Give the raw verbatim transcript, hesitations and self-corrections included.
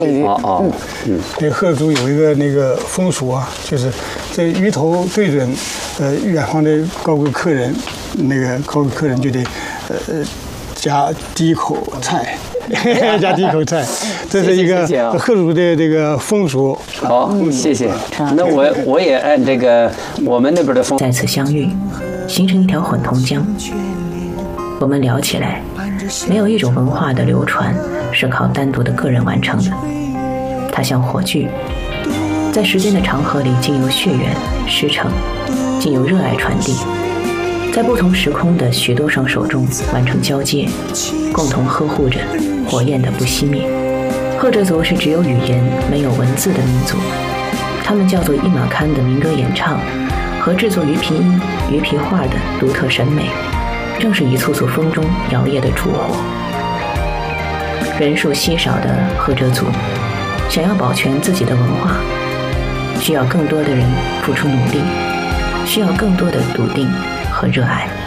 哦哦， 嗯，对，贺族有一个那个风俗啊，就是这鱼头对准呃远方的高贵客人，那个高贵客人就得呃夹第一口菜。加第一口菜，这是一个贺族的这个风俗。 好，谢谢。那我我也按这个我们那边的风。 再次相遇，形成一条混同江。我们聊起来，没有一种文化的流传是靠单独的个人完成的，它像火炬，在时间的长河里经由血缘、师承，经由热爱传递。在不同时空的许多双手中完成交接，共同呵护着火焰的不熄灭。赫哲族是只有语言没有文字的民族，他们叫做伊玛堪的民歌演唱和制作鱼皮音、鱼皮画的独特审美，正是一簇簇风中摇曳的烛火。人数稀少的赫哲族想要保全自己的文化，需要更多的人付出努力，需要更多的笃定和热爱。